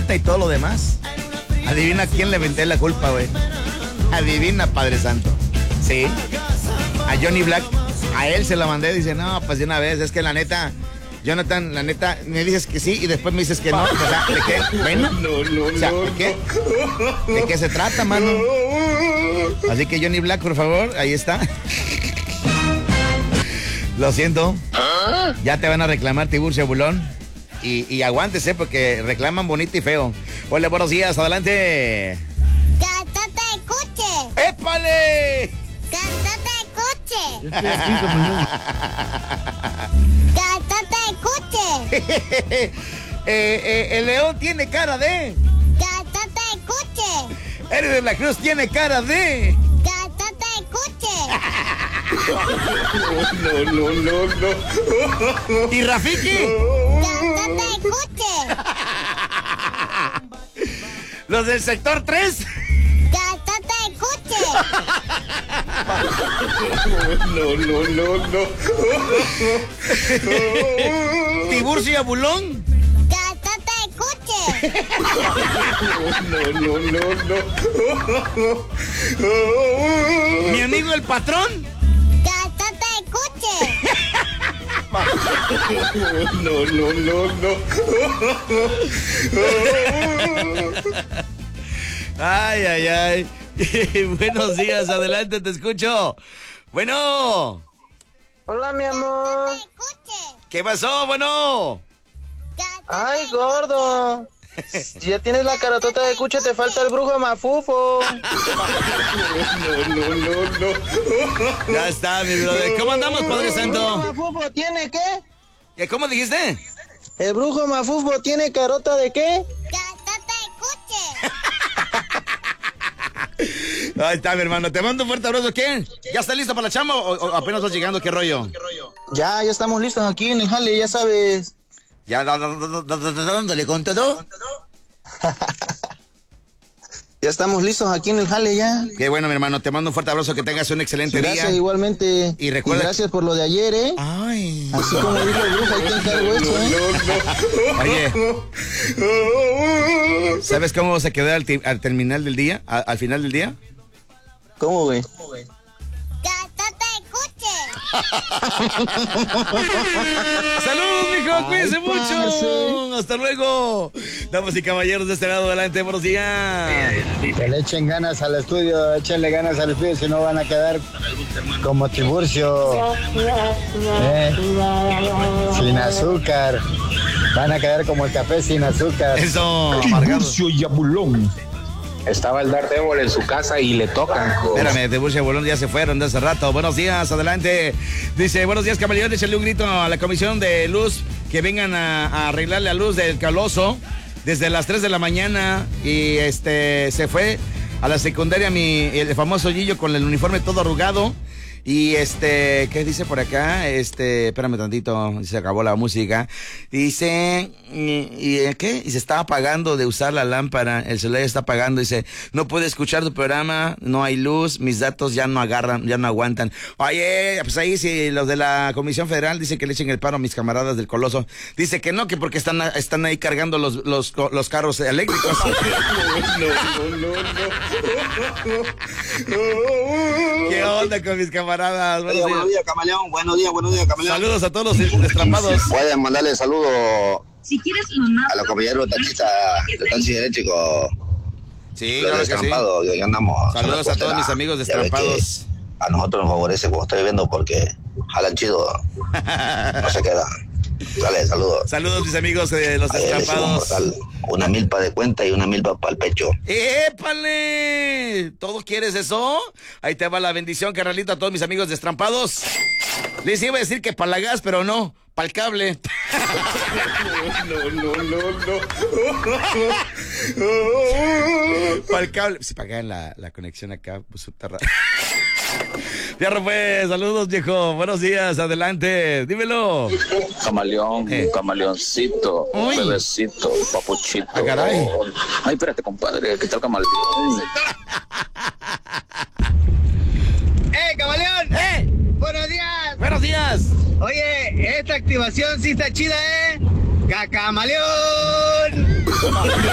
puerta y todo lo demás. Adivina quién le vendé la culpa, güey. Adivina, Padre Santo. Sí, a Johnny Black. A él se la mandé, dice, no, pues de una vez, es que la neta, Jonathan, la neta, me dices que sí y después me dices que no. O sea, ¿de qué? Bueno, o sea, ¿de qué? ¿De qué se trata, mano? Así que Johnny Black, por favor, ahí está. Lo siento. Ya te van a reclamar, Tiburcio Bulón. Y aguántese porque reclaman bonito y feo. Hola, buenos días, adelante. ¡Cállate, escuche! ¡Épale! ¡Cállate, escuche! ¡Cállate, escuche! El león tiene cara de... ¡Cállate, escuche! Eres de la Cruz, tiene cara de... ¡Cállate, escuche! No. ¿Y Rafiki? ¡Cállate, escuche! ¿Los del sector 3? ¡Cállate, escuche! No. ¿Tiburcio y Abulón? ¡Cállate, escuche! No. ¿Mi amigo el patrón? ¡Cállate, escuche! No. Ay. Buenos días, adelante, te escucho. Bueno. Hola, mi amor. ¡Cállate, escuche! ¿Qué pasó? Bueno. Ay, gordo. Si ya tienes la carotota de cuche, te falta el brujo mafufo. No. Ya está, mi brother. ¿Cómo andamos, Padre ¿El brujo Santo? mafufo tiene qué? ¿Cómo dijiste? ¿El brujo mafufo tiene carota de qué? ¡Cállate, escuche! Ahí está, mi hermano. Te mando un fuerte abrazo. ¿Qué? ¿Ya está listo para la chamba o apenas vas llegando? ¿Qué rollo? Ya estamos listos aquí en el jale, ya sabes. ¿Ya dándole con todo? Ya estamos listos aquí en el jale ya. Qué bueno, mi hermano. Te mando un fuerte abrazo. Que tengas un excelente Gracias día. igualmente. Y recuerda... gracias por lo de ayer, ¿eh? Ay. Así como dijo el brujo, ahí te encargo esto, ¿eh? Oye, ¿sabes cómo se quedó al terminal del día? Al final del día. ¿Cómo, güey? ¡Cállate, escuche! ¡Salud, mijo! ¡Cuídense mucho! parce. ¡Hasta luego! Damas y caballeros de este lado, adelante, buenos días. Que le echen ganas al estudio, échenle ganas al estudio, si no van a quedar como Tiburcio, sin azúcar. Van a quedar como el café sin azúcar. Eso, amargado. Tiburcio y Abulón. Estaba el Daredevil en su casa y le tocan. Espérame, Tiburcio y Abulón ya se fueron de hace rato. Buenos días, adelante. Dice, buenos días, caballeros. Échale un grito a la comisión de luz que vengan a arreglar la luz del Caloso desde las 3 de la mañana. Y se fue a la secundaria el famoso Gillo con el uniforme todo arrugado. Y ¿qué dice por acá? Espérame tantito, se acabó la música. Dice, ¿qué? Y se está apagando de usar la lámpara, el celular ya está apagando. Dice, no puede escuchar tu programa, no hay luz, mis datos ya no agarran, ya no aguantan. Oye, pues ahí sí, los de la Comisión Federal dicen que le echen el paro a mis camaradas del Coloso. Dice que no, que porque están ahí cargando los carros eléctricos. No. ¿Qué onda con mis camaradas? Buenos días, camaleón. Buenos días, camaleón. Saludos a todos los destrampados. Pueden mandarle saludos Si quieres lo más. a los compañeros taxistas de taxi eléctrico. Sí, Los claro que sí. destrampados, y andamos. Saludos a todos mis amigos destrampados. A nosotros nos favorece como estoy viendo porque jalan chido. No se quedan. Dale, saludos. Saludos, mis amigos de los destrampados. Una milpa de cuenta y una milpa para el pecho. ¡Épale! ¿Todo quieres eso? Ahí te va la bendición, carnalito, a todos mis amigos destrampados. Les iba a decir que para la gas, pero no, para el cable. Para el cable. Si pagaban la conexión acá, pues subterránea. Fierro, pues, saludos, viejo. Buenos días, adelante, dímelo. Camaleón, camaleoncito, Uy. bebecito, papuchito. Ah, caray. Ay, espérate, compadre, ¿qué tal camaleón? ¡Camaleón! ¡Buenos días! ¡Buenos días! Oye, esta activación sí está chida, ¿eh? ¡Cacamaleón!